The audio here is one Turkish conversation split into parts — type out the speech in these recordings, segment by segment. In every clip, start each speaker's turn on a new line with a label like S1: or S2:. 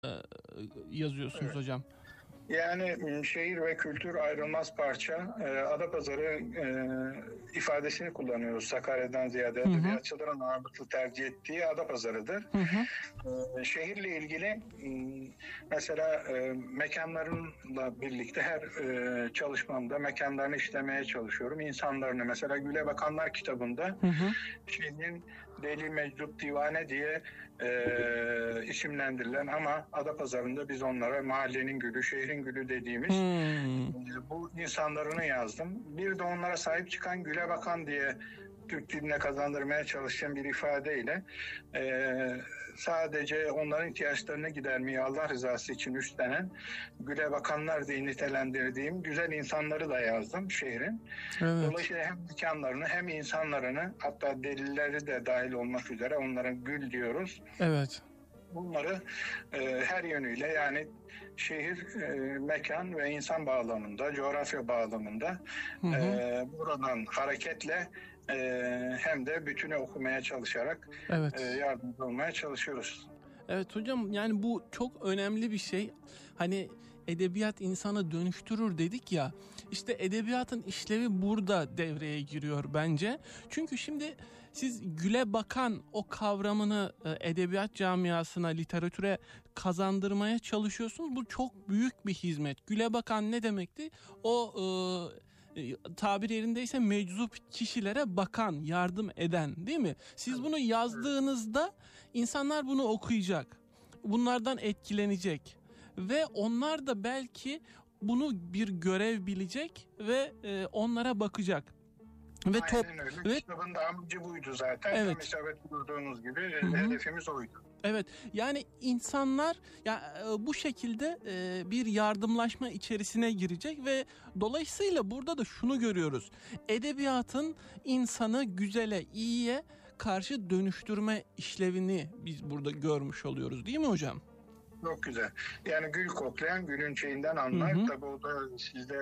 S1: yazıyorsunuz
S2: Evet.
S1: hocam.
S2: Yani şehir ve kültür ayrılmaz parça. Adapazarı ifadesini kullanıyoruz Sakarya'dan ziyade.
S1: Hı hı.
S2: Edebiyatçıların ağırlıklı tercih ettiği Adapazarı'dır.
S1: Hı hı.
S2: Şehirle ilgili mesela mekanlarımla birlikte her çalışmamda mekanlarını işlemeye çalışıyorum. İnsanlarını mesela Güle Bakanlar kitabında
S1: Hı hı.
S2: şehrin Deli Meczup Divane diye isimlendirilen ama Adapazarı'nda biz onlara mahallenin gülü, şehrin gülü dediğimiz bu insanlarını yazdım. Bir de onlara sahip çıkan Güle Bakan diye Türk diline kazandırmaya çalışan bir ifadeyle sadece onların ihtiyaçlarını gidermeyi Allah rızası için üstlenen Güle Bakanlar diye nitelendirdiğim güzel insanları da yazdım şehrin.
S1: Evet.
S2: Dolayısıyla hem mekanlarını hem insanlarını, hatta delilleri de dahil olmak üzere onlara gül diyoruz.
S1: Evet.
S2: Bunları her yönüyle, yani şehir, mekan ve insan bağlamında, coğrafya bağlamında
S1: Hı hı.
S2: buradan hareketle hem de bütünü okumaya çalışarak
S1: Evet.
S2: yardımcı olmaya çalışıyoruz.
S1: Evet hocam, yani bu çok önemli bir şey. Hani edebiyat insanı dönüştürür dedik ya. İşte edebiyatın işlevi burada devreye giriyor bence. Çünkü şimdi siz Güle Bakan o kavramını edebiyat camiasına, literatüre kazandırmaya çalışıyorsunuz. Bu çok büyük bir hizmet. Güle Bakan ne demekti? O tabir yerindeyse meczup kişilere bakan, yardım eden, değil mi? Siz bunu yazdığınızda insanlar bunu okuyacak. Bunlardan etkilenecek. Ve onlar da belki bunu bir görev bilecek ve onlara bakacak. Ve
S2: Aynen öyle.
S1: ve
S2: Kitabın da amacı buydu zaten.
S1: evet.
S2: Tam isabet buyurduğunuz gibi
S1: Hı-hı.
S2: hedefimiz oydu.
S1: Evet, yani insanlar bu şekilde bir yardımlaşma içerisine girecek ve dolayısıyla burada da şunu görüyoruz. Edebiyatın insanı güzele, iyiye karşı dönüştürme işlevini biz burada görmüş oluyoruz, değil mi hocam?
S2: Çok güzel. Yani gül koklayan gülün şeyinden anlar.
S1: Hı hı.
S2: Tabii o da sizde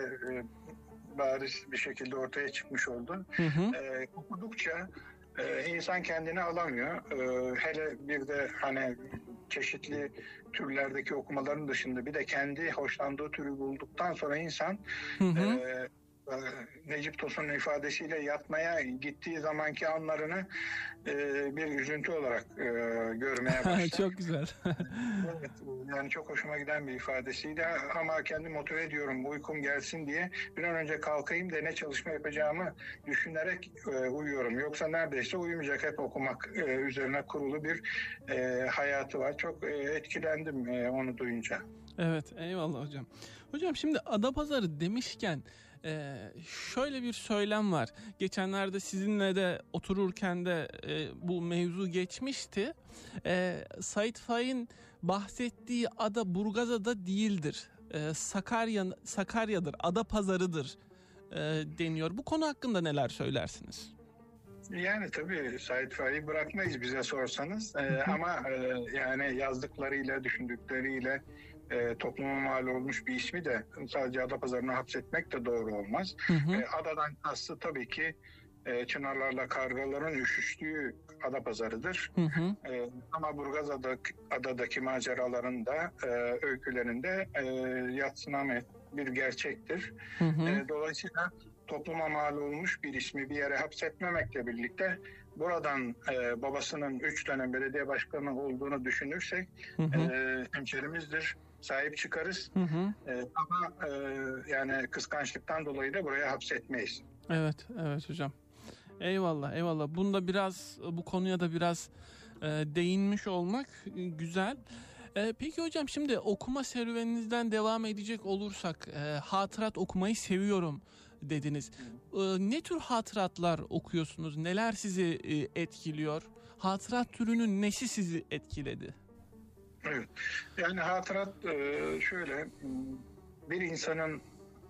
S2: bariz bir şekilde ortaya çıkmış oldu.
S1: Hı hı.
S2: Okudukça insan kendini alamıyor. Hele bir de hani çeşitli türlerdeki okumaların dışında bir de kendi hoşlandığı türü bulduktan sonra insan
S1: Hı hı.
S2: Necip Tosun'un ifadesiyle yatmaya gittiği zamanki anlarını bir üzüntü olarak görmeye başlar.
S1: Çok güzel.
S2: Evet, yani çok hoşuma giden bir ifadesiydi ama kendimi motive ediyorum uykum gelsin diye bir an önce kalkayım da ne çalışma yapacağımı düşünerek uyuyorum. Yoksa neredeyse uyumayacak, hep okumak üzerine kurulu bir hayatı var. Çok etkilendim onu duyunca.
S1: Evet, eyvallah hocam. Hocam şimdi Adapazarı demişken şöyle bir söylem var. Geçenlerde sizinle de otururken de bu mevzu geçmişti. Sait Faik'in bahsettiği ada Burgazada değildir. Sakarya'dır, Adapazarı'dır deniyor. Bu konu hakkında neler söylersiniz?
S2: Yani tabii Sait Faik'i bırakmayız bize sorsanız ama yani yazdıklarıyla, düşündükleriyle topluma mal olmuş bir ismi de sadece Adapazarı'na hapsetmek de doğru olmaz.
S1: Hı hı.
S2: Adadan kastı tabii ki çınarlarla kargaların üşüştüğü Adapazarı'dır.
S1: Hı hı.
S2: Ama Burgazada'daki maceralarında, öykülerinde yadsınamayan bir gerçektir.
S1: Hı hı.
S2: Dolayısıyla topluma mal olmuş bir ismi bir yere hapsetmemekle birlikte buradan babasının 3 dönem belediye başkanı olduğunu düşünürsek
S1: Hı hı.
S2: hemşerimizdir, sahip çıkarız.
S1: Hı hı.
S2: Ama yani kıskançlıktan dolayı da buraya hapsetmeyiz.
S1: Evet, evet hocam. Eyvallah, eyvallah. Bunda biraz, bu konuya da biraz değinmiş olmak güzel. Peki hocam, şimdi okuma serüveninizden devam edecek olursak, hatırat okumayı seviyorum dediniz. Ne tür hatıratlar okuyorsunuz? Neler sizi etkiliyor? Hatırat türünün nesi sizi etkiledi?
S2: Evet. Yani hatırat şöyle, bir insanın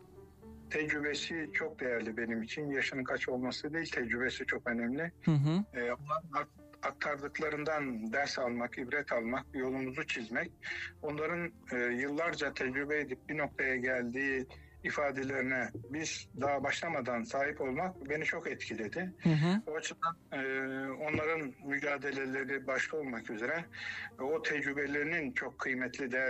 S2: tecrübesi çok değerli benim için. Yaşının kaç olması değil, tecrübesi çok önemli.
S1: Hı hı.
S2: Onların aktardıklarından ders almak, ibret almak, yolumuzu çizmek, onların yıllarca tecrübe edip bir noktaya geldiği ifadelerine biz daha başlamadan sahip olmak beni çok etkiledi. O açıdan onların mücadeleleri başta olmak üzere o tecrübelerinin çok kıymetli, değerli